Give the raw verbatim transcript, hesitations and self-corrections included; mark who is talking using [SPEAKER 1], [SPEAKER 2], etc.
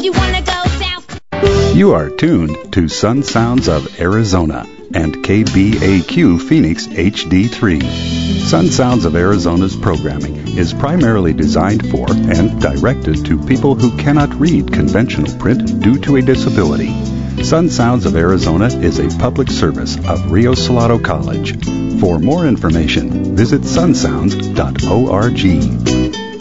[SPEAKER 1] If you wanna go south.
[SPEAKER 2] You are tuned to Sun Sounds of Arizona and K B A Q Phoenix H D three. Sun Sounds of Arizona's programming is primarily designed for and directed to people who cannot read conventional print due to a disability. Sun Sounds of Arizona is a public service of Rio Salado College. For more information, visit sun sounds dot org.